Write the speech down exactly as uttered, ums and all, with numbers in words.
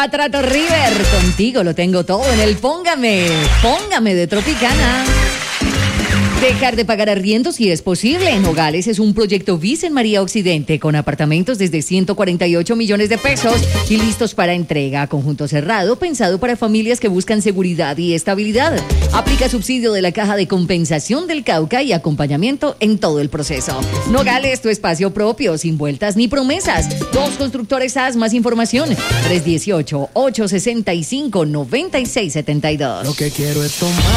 va Trato River. Contigo lo tengo todo en el Póngame. Póngame de Tropicana. Dejar de pagar arriendo si es posible. En Nogales es un proyecto Visa en María Occidente con apartamentos desde ciento cuarenta y ocho millones de pesos y listos para entrega. Conjunto cerrado pensado para familias que buscan seguridad y estabilidad. Aplica subsidio de la Caja de Compensación del Cauca y acompañamiento en todo el proceso. Nogales, tu espacio propio, sin vueltas ni promesas. Dos Constructores A S, más información. tres uno ocho, ocho seis cinco, nueve seis siete dos. Lo que quiero es tomar.